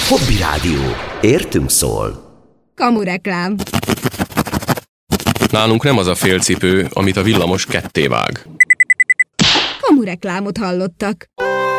Hobby Rádió. Értünk szól. Kamureklám. Nálunk nem az a félcipő, amit a villamos kettévág. Kamureklámot hallottak.